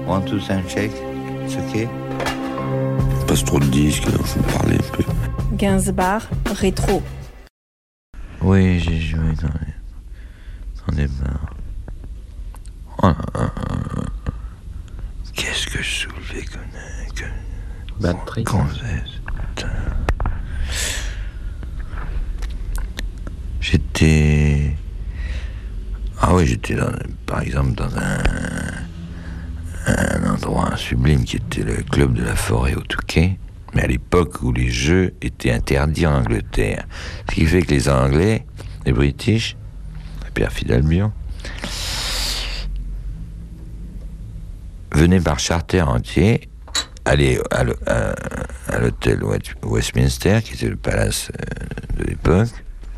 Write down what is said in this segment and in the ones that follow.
One, two, sound check. C'est ok. Passe trop de disques, il faut parler un peu. Gainsbourg rétro. Oui, j'ai joué dans des bars. Oh, qu'est-ce que je soulevais comme batterie. J'étais par exemple dans un endroit sublime qui était le club de la Forêt au Touquet, mais à l'époque où les jeux étaient interdits en Angleterre. Ce qui fait que les Anglais, les British, la perfide Albion, venaient par charter entier aller à l'hôtel Westminster, qui était le palace de l'époque,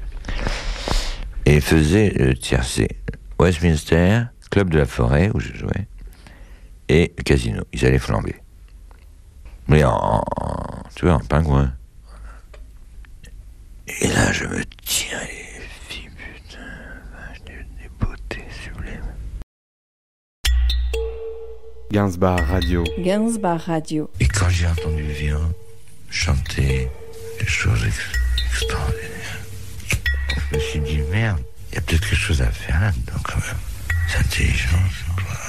et faisaient le tiercé. Westminster, club de la Forêt, où je jouais, et le casino. Ils allaient flamber. Mais tu vois, en pingouin. Et là, je me tiens les filles, putain, des beautés sublimes. Gainsbourg Radio. Gainsbourg Radio. Et quand j'ai entendu Vian chanter des choses extraordinaires, je me suis dit, merde, il y a peut-être quelque chose à faire là-dedans quand même. C'est intelligent.